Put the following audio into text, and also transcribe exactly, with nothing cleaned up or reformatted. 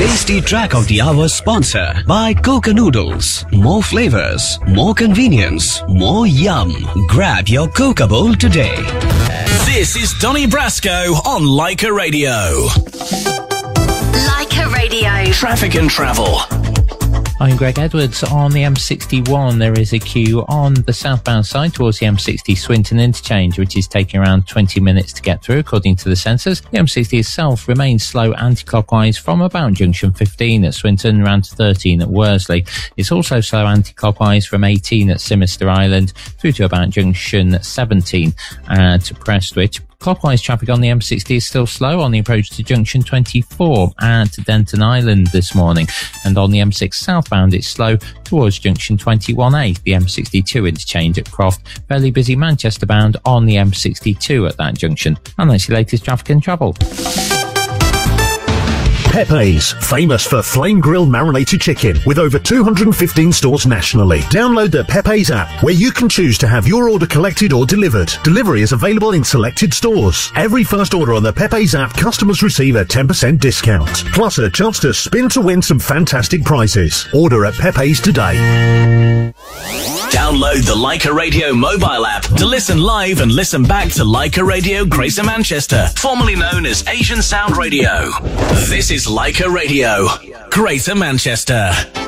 Tasty Track of the Hour sponsor by Coca Noodles. More flavors, more convenience, more yum. Grab your Coca bowl today. This is Donny Brasco on Leica Radio. Leica Radio. Traffic and travel. I'm Greg Edwards. On the M sixty-one, there is a queue on the southbound side towards the M sixty Swinton interchange, which is taking around twenty minutes to get through, according to the sensors. The M sixty itself remains slow anti-clockwise from about junction fifteen at Swinton, around to thirteen at Worsley. It's also slow anti-clockwise from eighteen at Simister Island through to about junction seventeen at Prestwich. Clockwise traffic on the M sixty is still slow on the approach to junction twenty-four at Denton Island this morning. And on the M six southbound, it's slow towards junction twenty-one A, the M sixty-two interchange at Croft. Fairly busy Manchester bound on the M sixty-two at that junction. And that's your latest traffic and travel. Pepe's, famous for flame grilled marinated chicken, with over two hundred fifteen stores nationally. Download the Pepe's app, where you can choose to have your order collected or delivered. Delivery is available in selected stores. Every first order on the Pepe's app, customers receive a ten percent discount, plus a chance to spin to win some fantastic prizes. Order at Pepe's today. Download the Leica Radio mobile app to listen live and listen back to Leica Radio Greater Manchester, formerly known as Asian Sound Radio. This is Leica Radio, Greater Manchester.